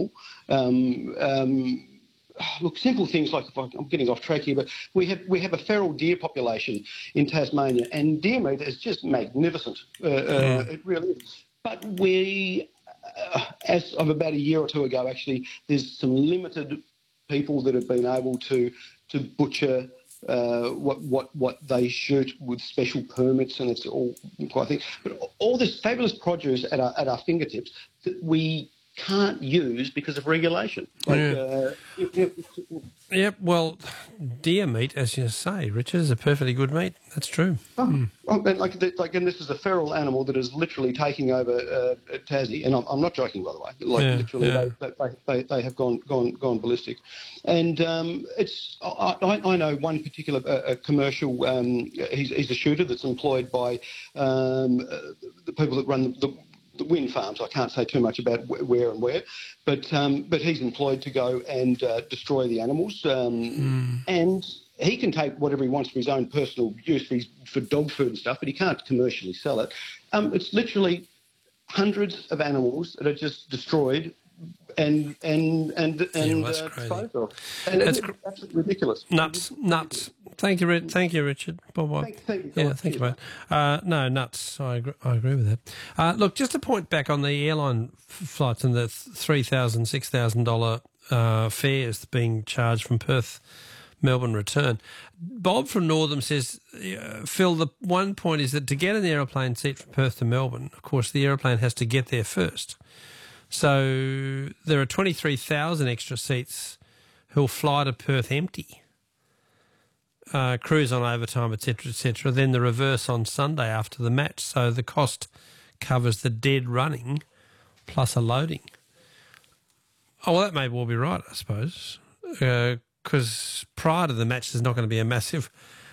animal. Look, simple things like, I'm getting off track here, but we have a feral deer population in Tasmania, and deer meat is just magnificent. It really is. But as of about a year or two ago, actually, there's some limited people that have been able to butcher what they shoot with special permits, and it's all quite a thing. But all this fabulous produce at our fingertips that we can't use because of regulation. Yep, well, deer meat, as you say, Richard, is a perfectly good meat. That's true. And this is a feral animal that is literally taking over Tassie, and I'm not joking, by the way. They have gone ballistic, and I know one particular commercial. He's a shooter that's employed by the people that run the wind farms. I can't say too much about where, but he's employed to go and destroy the animals, and he can take whatever he wants for his own personal use, for dog food and stuff, but he can't commercially sell it. It's literally hundreds of animals that are just destroyed and disposed of. And it's absolutely ridiculous. Nuts. Thank you, Richard. Bye-bye. Thank you. Thank you, mate. No, nuts. I agree with that. Look, just to point back on the airline flights and the $3,000, $6,000 fares being charged from Perth, Melbourne return. Bob from Northam says, Phil, the one point is that to get an aeroplane seat from Perth to Melbourne, of course, the aeroplane has to get there first. So there are 23,000 extra seats who'll fly to Perth empty. Cruise on overtime, etc. Then the reverse on Sunday after the match. So the cost covers the dead running plus a loading. Oh, well, that may well be right, I suppose, because prior to the match there's not going to be a massive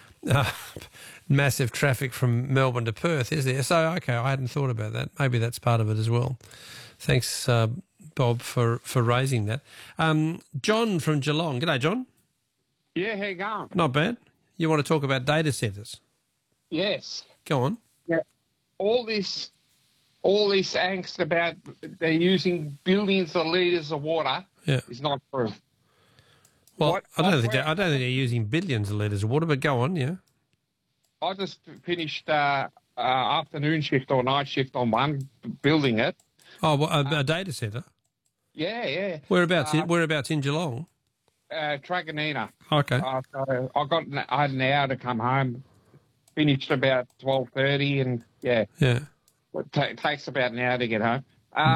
traffic from Melbourne to Perth, is there? So, okay, I hadn't thought about that. Maybe that's part of it as well. Thanks, Bob, for raising that. John from Geelong. G'day, John. Yeah, how you going? Not bad. You want to talk about data centres? Yes. Go on. Yeah. All this angst about they're using billions of litres of water is not true. Well, I don't think they're using billions of litres of water, but go on, yeah. I just finished afternoon shift or night shift on one, building it. Oh, well, a data centre? Yeah. Whereabouts in Geelong? Truganina. Okay. I had an hour to come home. Finished about 12:30, and yeah. It takes about an hour to get home.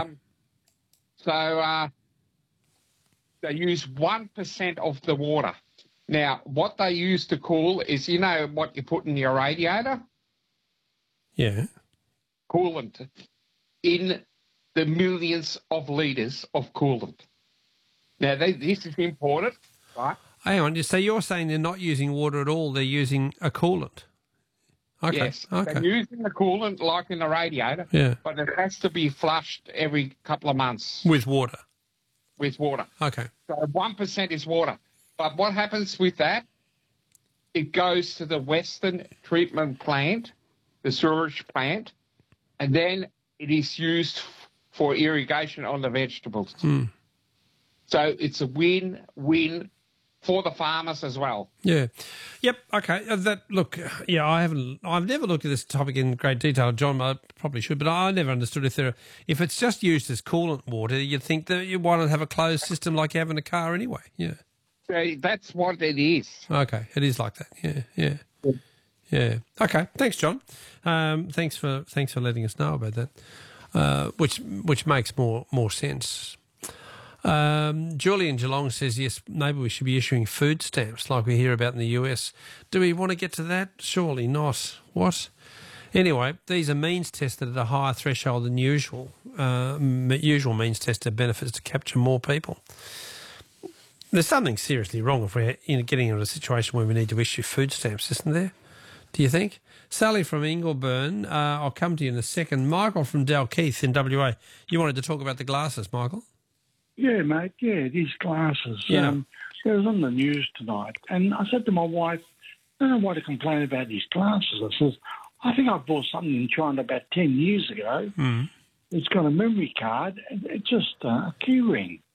So they use 1% of the water. Now, what they use to cool is, you know, what you put in your radiator. Yeah. Coolant in the millions of litres of coolant. Now, this is important, right? Hang on, so you're saying they're not using water at all, they're using a coolant? Okay. Yes, okay. they're using the coolant like in the radiator, but it has to be flushed every couple of months. With water? With water. Okay. So 1% is water. But what happens with that? It goes to the Western treatment plant, the sewage plant, and then it is used for irrigation on the vegetables. So it's a win-win for the farmers as well. Yeah. Yep. Okay. I've never looked at this topic in great detail. John, I probably should, but I never understood if it's just used as coolant water, you'd think that you want to have a closed system like you have in a car anyway. Yeah. So that's what it is. Okay. It is like that. Yeah. Okay. Thanks, John. Thanks for letting us know about that, which makes more sense. Julian Geelong says, yes, maybe we should be issuing food stamps like we hear about in the US. Do we want to get to that? Surely not. What? Anyway, these are means tested at a higher threshold than usual. Usual means tested benefits to capture more people. There's something seriously wrong if we're getting into a situation where we need to issue food stamps, isn't there? Do you think? Sally from Ingleburn, I'll come to you in a second. Michael from Dalkeith in WA. You wanted to talk about the glasses, Michael? Yeah, mate, these glasses. Yeah. It was on the news tonight, and I said to my wife, I don't know why to complain about these glasses. I says, I think I bought something in China about 10 years ago. It's got a memory card, and it's just a key ring.